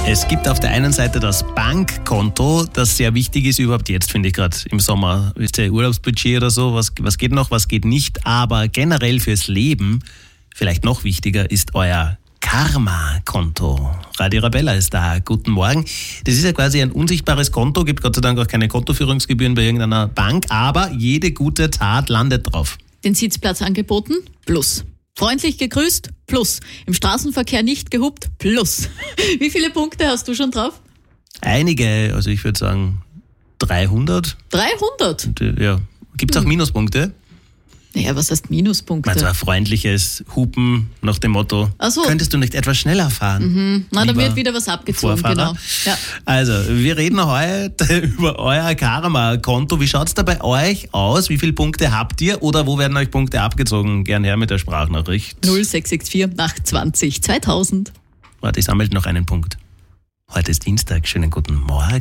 Es gibt auf der einen Seite das Bankkonto, das sehr wichtig ist, überhaupt jetzt, finde ich, gerade im Sommer. Ist ja Urlaubsbudget oder so, was geht noch, was geht nicht. Aber generell fürs Leben, vielleicht noch wichtiger, ist euer Karma-Konto. Radio Arabella ist da. Guten Morgen. Das ist ja quasi ein unsichtbares Konto, gibt Gott sei Dank auch keine Kontoführungsgebühren bei irgendeiner Bank, aber jede gute Tat landet drauf. Den Sitzplatz angeboten? Plus. Freundlich gegrüßt? Plus. Im Straßenverkehr nicht gehupt? Plus. Wie viele Punkte hast du schon drauf? Einige, also ich würde sagen 300. 300? Und, ja. Gibt es auch Minuspunkte? Naja, was heißt Minuspunkte? Also ein freundliches Hupen nach dem Motto, so. Könntest du nicht etwas schneller fahren? Na, da wird wieder was abgezogen, Vorfahrer. genau. Ja. Also, wir reden heute über euer Karma-Konto. Wie schaut es da bei euch aus? Wie viele Punkte habt ihr oder wo werden euch Punkte abgezogen? Gern her mit der Sprachnachricht. 0664 820 2000. Warte, ich sammle noch einen Punkt. Heute ist Dienstag. Schönen guten Morgen.